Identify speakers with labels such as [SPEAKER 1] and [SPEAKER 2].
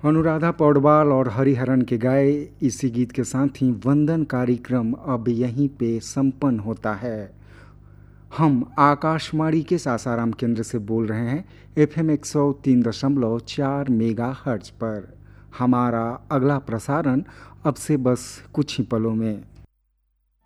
[SPEAKER 1] अनुराधा पौडवाल और हरिहरन के गाए इसी गीत के साथ ही वंदन कार्यक्रम अब यहीं पे संपन्न होता है। हम आकाशवाणी के सासाराम केंद्र से बोल रहे हैं FM 103.4 मेगाहर्ट्ज पर। हमारा अगला प्रसारण अब से बस कुछ ही पलों में।